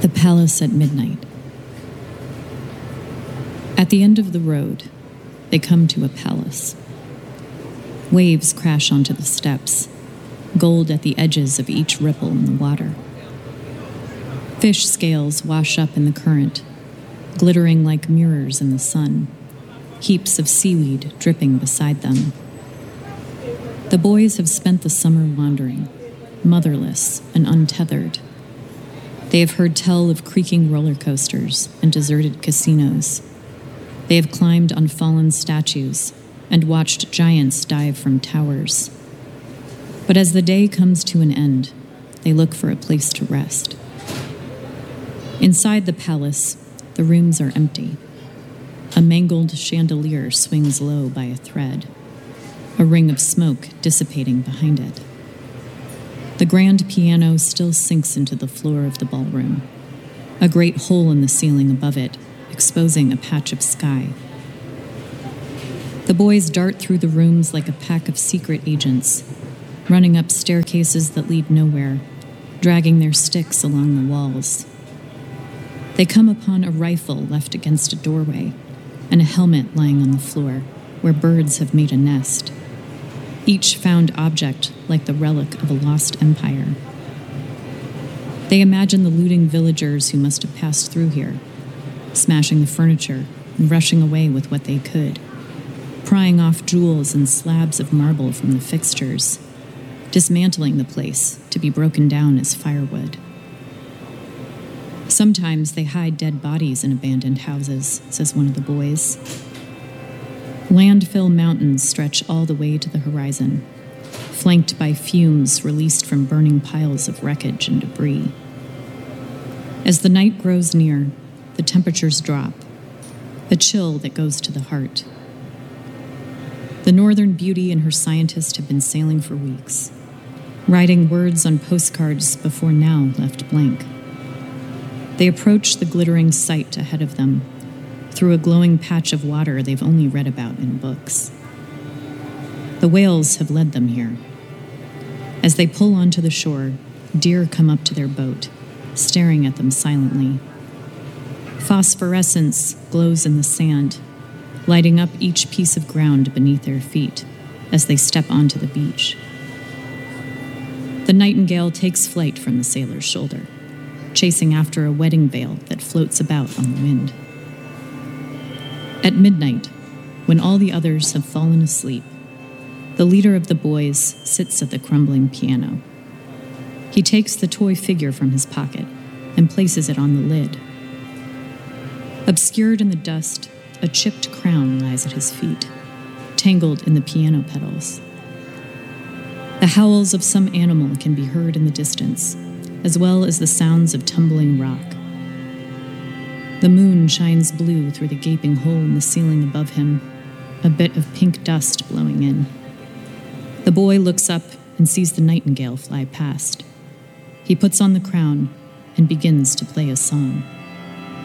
The Palace at Midnight. At the end of the road, they come to a palace. Waves crash onto the steps, gold at the edges of each ripple in the water. Fish scales wash up in the current, glittering like mirrors in the sun, heaps of seaweed dripping beside them. The boys have spent the summer wandering, motherless and untethered. They have heard tell of creaking roller coasters and deserted casinos. They have climbed on fallen statues and watched giants dive from towers. But as the day comes to an end, they look for a place to rest. Inside the palace, the rooms are empty. A mangled chandelier swings low by a thread, a ring of smoke dissipating behind it. The grand piano still sinks into the floor of the ballroom, a great hole in the ceiling above it, exposing a patch of sky. The boys dart through the rooms like a pack of secret agents, running up staircases that lead nowhere, dragging their sticks along the walls. They come upon a rifle left against a doorway and a helmet lying on the floor where birds have made a nest, each found object like the relic of a lost empire. They imagine the looting villagers who must have passed through here, smashing the furniture and rushing away with what they could, prying off jewels and slabs of marble from the fixtures, dismantling the place to be broken down as firewood. Sometimes they hide dead bodies in abandoned houses, says one of the boys. Landfill mountains stretch all the way to the horizon, flanked by fumes released from burning piles of wreckage and debris. As the night grows near, the temperatures drop, a chill that goes to the heart. The Northern Beauty and her scientist have been sailing for weeks, writing words on postcards before now left blank. They approach the glittering sight ahead of them, through a glowing patch of water they've only read about in books. The whales have led them here. As they pull onto the shore, deer come up to their boat, staring at them silently. Phosphorescence glows in the sand, lighting up each piece of ground beneath their feet as they step onto the beach. The nightingale takes flight from the sailor's shoulder, chasing after a wedding veil that floats about on the wind. At midnight, when all the others have fallen asleep, the leader of the boys sits at the crumbling piano. He takes the toy figure from his pocket and places it on the lid. Obscured in the dust, a chipped crown lies at his feet, tangled in the piano pedals. The howls of some animal can be heard in the distance, as well as the sounds of tumbling rock. The moon shines blue through the gaping hole in the ceiling above him, a bit of pink dust blowing in. The boy looks up and sees the nightingale fly past. He puts on the crown and begins to play a song.